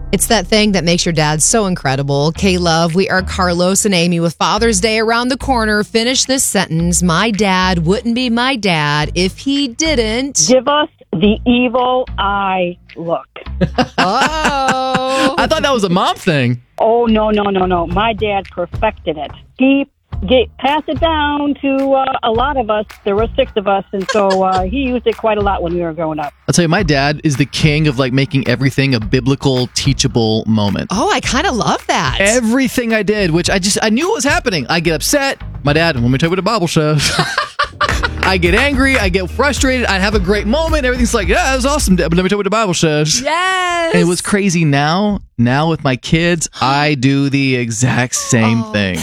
It's that thing that makes your dad so incredible. K-Love, we are Carlos and Amy with Father's Day around the corner. Finish this sentence. My dad wouldn't be my dad if he didn't give us the evil eye look. Oh. I thought that was a mom thing. Oh, no. My dad perfected it. He passed it down to a lot of us. There were 6 of us, and so he used it quite a lot when we were growing up. I'll tell you, my dad is the king of like making everything a biblical, teachable moment. Oh, I kind of love that. Everything I did, which I knew what was happening. I get upset. My dad, let me tell you what the Bible says. I get angry. I get frustrated. I have a great moment. Everything's like, yeah, that was awesome, Dad, but let me tell you what the Bible says. Yes. And it was crazy. Now with my kids, I do the exact same thing.